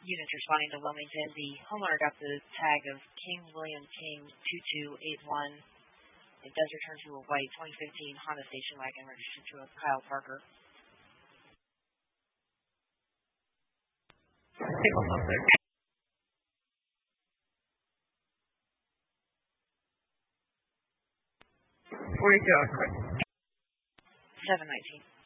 units responding to Wilmington. The homeowner got the tag of King William King 2281. It does return to a white 2015 Honda station wagon registered to a Kyle Parker. Take one more break. 42 hours. 719.